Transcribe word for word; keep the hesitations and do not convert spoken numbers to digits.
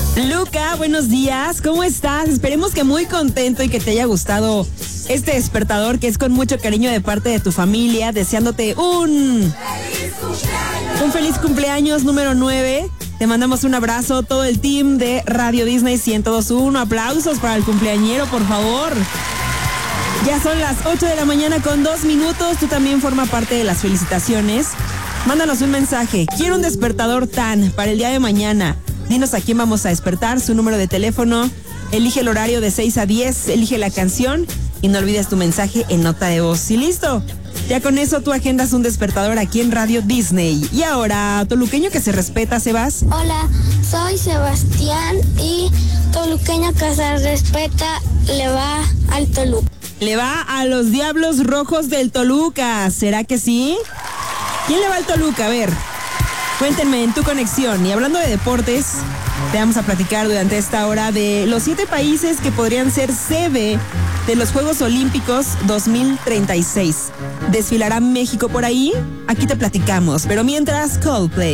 Luca, buenos días, ¿cómo estás? Esperemos que muy contento y que te haya gustado este despertador que es con mucho cariño de parte de tu familia, deseándote un... Un feliz cumpleaños número nueve. Te mandamos un abrazo, todo el team de Radio Disney ciento dos punto uno. Aplausos para el cumpleañero, por favor. Ya son las ocho de la mañana con dos minutos. Tú también forma parte de las felicitaciones. Mándanos un mensaje. Quiero un despertador tan para el día de mañana. Dinos a quién vamos a despertar, su número de teléfono. Elige el horario de seis a diez, elige la canción y no olvides tu mensaje en nota de voz. Y listo. Ya con eso tú agendas un despertador aquí en Radio Disney. Y ahora, toluqueño que se respeta, Sebas. Hola, soy Sebastián y toluqueño que se respeta le va al Toluca. Le va a los Diablos Rojos del Toluca. ¿Será que sí? ¿Quién le va al Toluca? A ver, cuéntenme en tu conexión. Y hablando de deportes, te vamos a platicar durante esta hora de los siete países que podrían ser sede de los Juegos Olímpicos dos mil treinta y seis. ¿Desfilará México por ahí? Aquí te platicamos. Pero mientras, Coldplay.